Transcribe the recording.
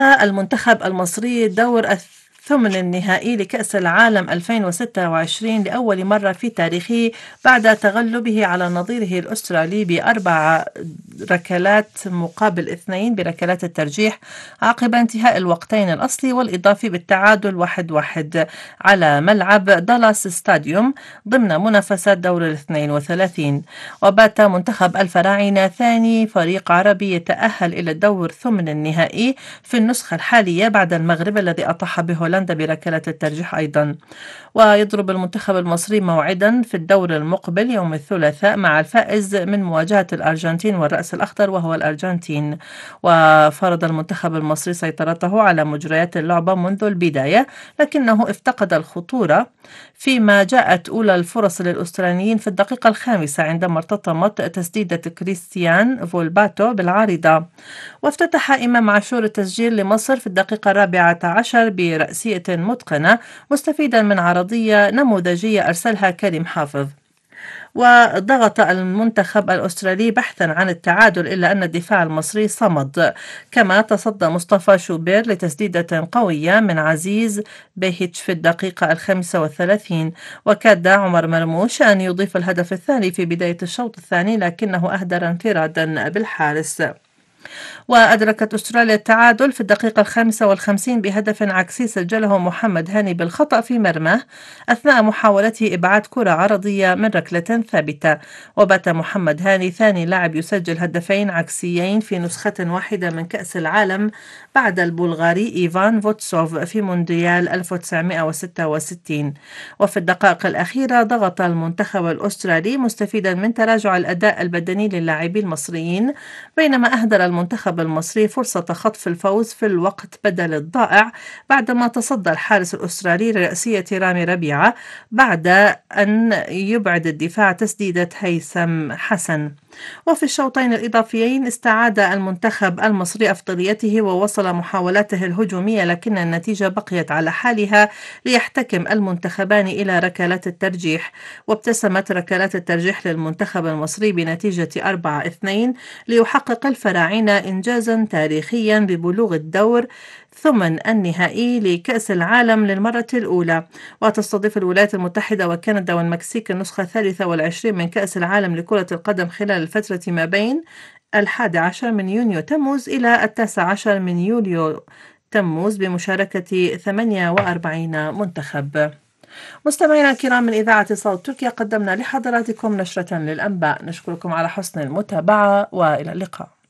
المنتخب المصري دور الثمن النهائي لكأس العالم 2026 لأول مرة في تاريخه بعد تغلبه على نظيره الأسترالي بأربع ركلات مقابل اثنين بركلات الترجيح عقب انتهاء الوقتين الأصلي والإضافي بالتعادل 1-1 على ملعب دالاس ستاديوم ضمن منافسات دور 32. وبات منتخب الفراعنة ثاني فريق عربي يتأهل إلى الدور ثمن النهائي في النسخة الحالية بعد المغرب الذي أطاح بهولندا بركلة الترجيح أيضا. ويضرب المنتخب المصري موعدا في الدور المقبل يوم الثلاثاء مع الفائز من مواجهة الأرجنتين والرأس الأخضر وهو الأرجنتين. وفرض المنتخب المصري سيطرته على مجريات اللعبة منذ البداية، لكنه افتقد الخطورة فيما جاءت أولى الفرص للأستراليين في الدقيقة الخامسة عندما ارتطمت تسديدة كريستيان فولباتو بالعارضة. وافتتح إمام عاشور التسجيل لمصر في الدقيقة 14 برأسية متقنة مستفيدا من عرضية نموذجية أرسلها كريم حافظ. وضغط المنتخب الأسترالي بحثا عن التعادل إلا أن الدفاع المصري صمد، كما تصدى مصطفى شوبير لتسديدة قوية من عزيز بيهيتش في الدقيقة 35. وكاد عمر مرموش أن يضيف الهدف الثاني في بداية الشوط الثاني لكنه أهدر انفرادا بالحارس. وأدركت أستراليا التعادل في الدقيقة 55 بهدف عكسي سجله محمد هاني بالخطأ في مرماه أثناء محاولته إبعاد كرة عرضية من ركلة ثابتة. وبات محمد هاني ثاني لاعب يسجل هدفين عكسيين في نسخة واحدة من كأس العالم بعد البلغاري إيفان فوتسوف في مونديال 1966. وفي الدقائق الأخيرة ضغط المنتخب الأسترالي مستفيدا من تراجع الأداء البدني للاعبين المصريين، بينما أهدر المنتخب المصري فرصة خطف الفوز في الوقت بدل الضائع بعدما تصدى الحارس الأسترالي لرأسية رامي ربيعة بعد أن يبعد الدفاع تسديدة هيثم حسن. وفي الشوطين الإضافيين استعاد المنتخب المصري أفضليته ووصل محاولاته الهجومية، لكن النتيجة بقيت على حالها ليحتكم المنتخبان إلى ركلات الترجيح. وابتسمت ركلات الترجيح للمنتخب المصري بنتيجة 4-2 ليحقق الفراعنة إنجازا تاريخيا ببلوغ الدور ثمن النهائي لكأس العالم للمرة الأولى. وتستضيف الولايات المتحدة وكندا والمكسيك النسخة 23 من كأس العالم لكرة القدم خلال الفترة ما بين 11 من يونيو تموز إلى 19 من يوليو تموز بمشاركة 48 منتخب. مستمعينا الكرام من إذاعة صوت تركيا قدمنا لحضراتكم نشرة للأنباء، نشكركم على حسن المتابعة وإلى اللقاء.